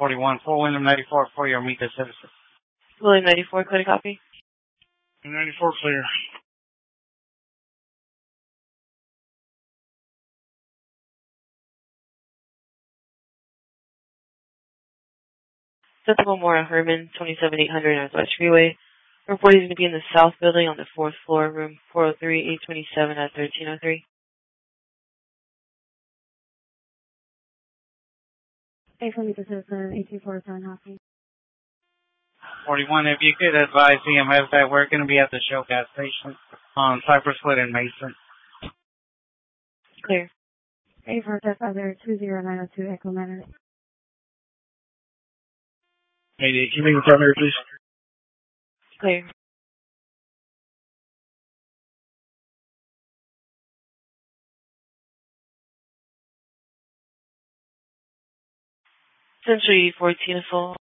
41, full William 94 for your Amica citizen. William 94, clear to copy. 94 clear. Delta Memorial Herman, 27800 Northwest Freeway. Report is going to be in the south building on the 4th floor, room 403, 827 at 1303. 824 Hopping. 41, if you could advise EMS that we're going to be at the Shell gas station on Cypress Wood and Mason. Clear. 845 20902 Echo Manor. Hey, can you make the camera, please? Clear. Century 14 full.